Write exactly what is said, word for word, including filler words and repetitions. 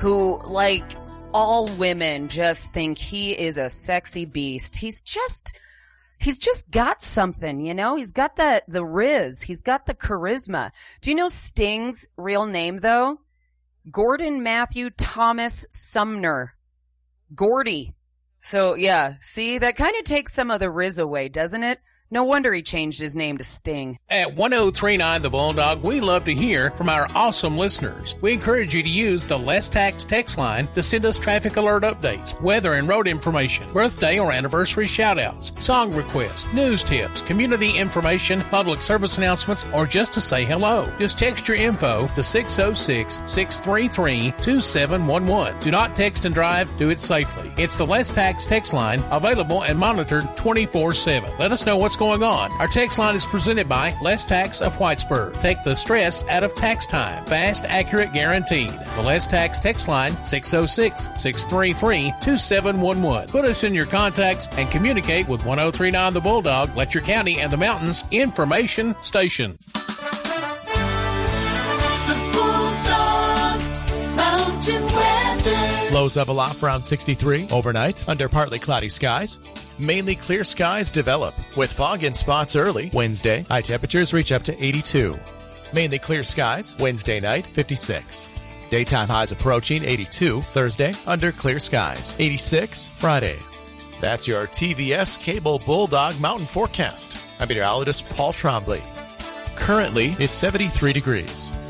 who, like all women, just think he is a sexy beast. He's just, he's just got something, you know? He's got the, the riz. He's got the charisma. Do you know Sting's real name, though? Gordon Matthew Thomas Sumner. Gordy. So, yeah, see, that kind of takes some of the riz away, doesn't it? No wonder he changed his name to Sting. At one oh three nine The Bulldog, we love to hear from our awesome listeners. We encourage you to use the Less Tax text line to send us traffic alert updates, weather and road information, birthday or anniversary shout-outs, song requests, news tips, community information, public service announcements, or just to say hello. Just text your info to six oh six, six three three, two seven one one. Do not text and drive. Do it safely. It's the Less Tax text line, available and monitored twenty-four seven. Let us know what's going on. Our text line is presented by Less Tax of Whitesburg. Take the stress out of tax time. Fast, accurate, guaranteed. The Less Tax text line, six oh six, six three three, two seven one one. Put us in your contacts and communicate with one oh three nine The Bulldog, Letcher County and the Mountains Information Station. The Bulldog Mountain Weather. Lows level off around sixty-three overnight under partly cloudy skies. Mainly clear skies develop with fog in spots early. Wednesday, high temperatures reach up to eighty-two. Mainly clear skies. Wednesday night, fifty-six. Daytime highs approaching eighty-two. Thursday, under clear skies. eighty-six Friday. That's your T V S Cable Bulldog Mountain Forecast. I'm meteorologist Paul Trombley. Currently, it's seventy-three degrees.